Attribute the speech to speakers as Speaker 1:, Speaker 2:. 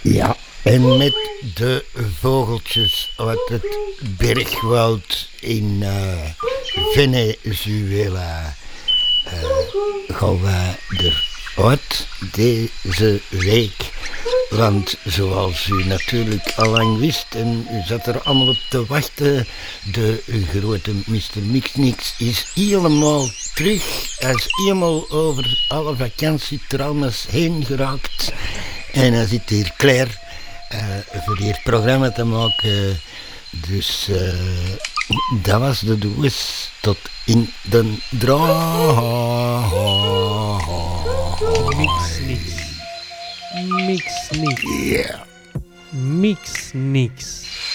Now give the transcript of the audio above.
Speaker 1: Ja, en met de vogeltjes uit het bergwoud in Venezuela gaan wij eruit deze week. Want zoals u natuurlijk al lang wist en u zat er allemaal op te wachten, de grote Mr. Mixnix is helemaal terug. Hij is helemaal over alle vakantietrauma's heen geraakt. En hij zit hier klaar voor hier programma te maken. Dus dat was de doos tot in de draai.
Speaker 2: Mix niks.
Speaker 1: Yeah.
Speaker 2: Mix niks.